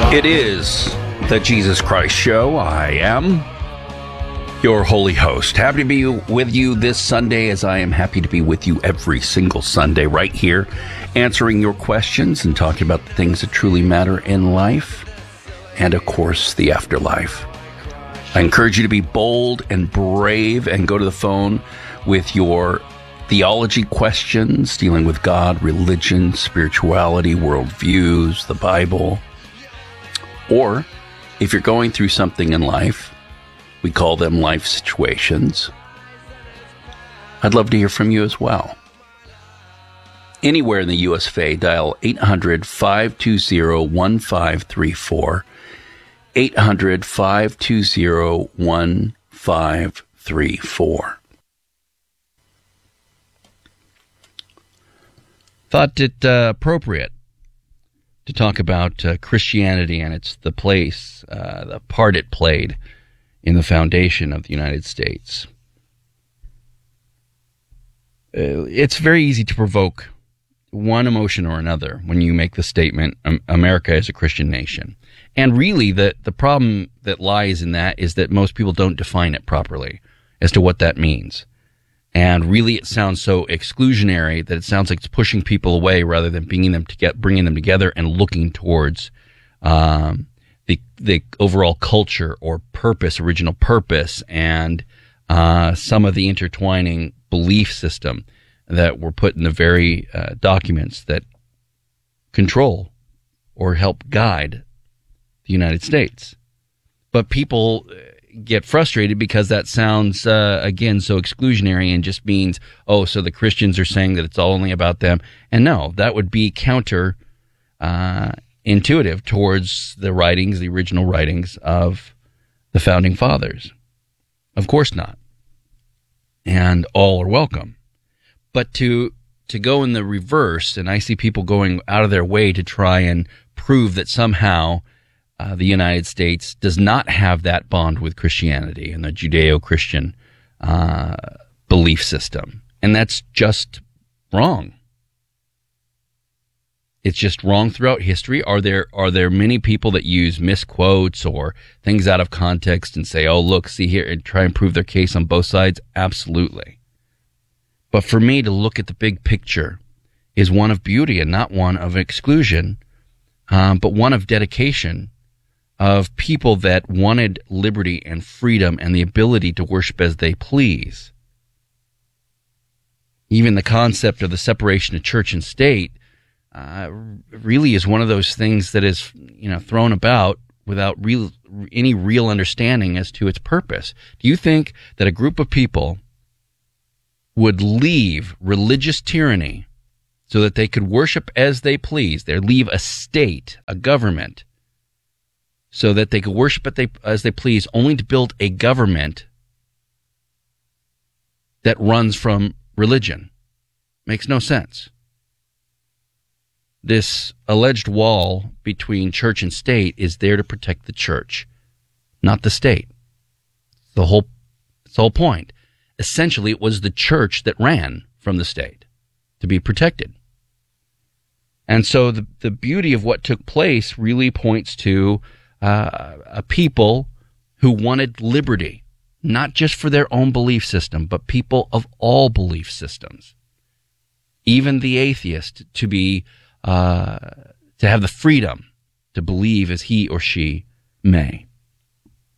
It is the Jesus Christ Show. I am your holy host. Happy to be with you this Sunday, as I am happy to be with you every single Sunday right here, answering your questions and talking about the things that truly matter in life and, of course, the afterlife. I encourage you to be bold and brave and go to the phone with your theology questions dealing with God, religion, spirituality, worldviews, the Bible. Or if you're going through something in life, we call them life situations, I'd love to hear from you as well. Anywhere in the U.S. Faye, dial 800-520-1534, 800-520-1534. Thought it appropriate to talk about Christianity and the place, the part it played in the foundation of the United States. It's very easy to provoke one emotion or another when you make the statement, America is a Christian nation. And really, the problem that lies in that is that most people don't define it properly as to what that means. And really, it sounds so exclusionary that it sounds like it's pushing people away rather than bringing them together and looking towards the overall culture or purpose, original purpose, and some of the intertwining belief system that were put in the very documents that control or help guide the United States. But people get frustrated because that sounds, again, so exclusionary and just means, oh, so the Christians are saying that it's all only about them. And no, that would be counter intuitive towards the writings, the original writings of the Founding Fathers. Of course not. And all are welcome. But to go in the reverse, and I see people going out of their way to try and prove that somehow the United States does not have that bond with Christianity and the Judeo-Christian belief system. And that's just wrong. It's just wrong throughout history. Are there many people that use misquotes or things out of context and say, oh, look, see here, and try and prove their case on both sides? Absolutely. But for me to look at the big picture is one of beauty and not one of exclusion, but one of dedication, of people that wanted liberty and freedom and the ability to worship as they please. Even the concept of the separation of church and state really is one of those things that is, thrown about without any real understanding as to its purpose. Do you think that a group of people would leave religious tyranny so that they could worship as they please? They'd leave a state, a government, so that they could worship as they please, only to build a government that runs from religion? Makes no sense. This alleged wall between church and state is there to protect the church, not the state. It's the whole point. Essentially, it was the church that ran from the state to be protected. And so the beauty of what took place really points to a people who wanted liberty, not just for their own belief system, but people of all belief systems, even the atheist, to have the freedom to believe as he or she may.